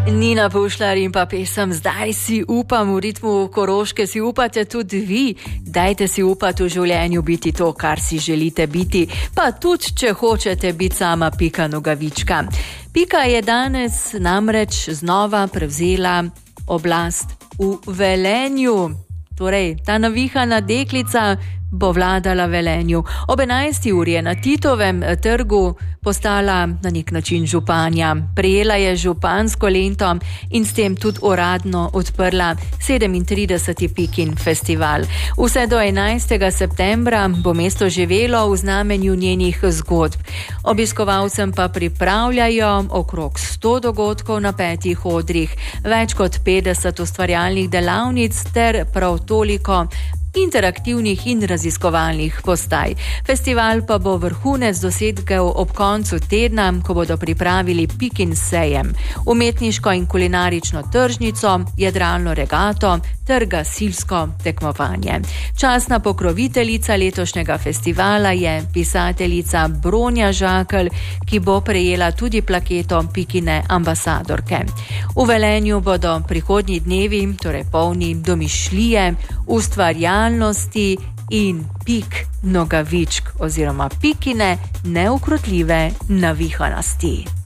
Nina Pušlar in pa pesem Zdaj si upam v ritmu Koroške, si upate tudi vi. Dajte si upati v življenju biti to, kar si želite biti, pa tudi, če hočete biti sama Pika Nogavička. Pika je danes namreč znova prevzela oblast v Velenju. Torej, ta navihana deklica bo vladala Velenju. Ob 11. uri je na Titovem trgu postala na nek način županja. Prejela je župansko lento in s tem tudi uradno odprla 37. Pikin festival. Vse do 11. septembra bo mesto živelo v znamenju njenih zgodb. Obiskovalcem pa pripravljajo okrog 100 dogodkov na 5 odrih, več kot 50 ustvarjalnih delavnic ter prav toliko interaktivnih in raziskovalnih postaj. Festival pa bo vrhunec dosegel ob koncu tedna, ko bodo pripravili Pikin sejem, umetniško in kulinarično tržnico, jadralno regato ter gasilsko tekmovanje. Častna pokroviteljica letošnjega festivala je pisateljica Bronja Žakelj, ki bo prejela tudi plaketo Pikine ambasadorke. V Velenju bodo prihodnji dnevi, torej polni domišljije, ustvarjalnosti in Pik Nogavičk oziroma Pikine neukrotljive navihanosti.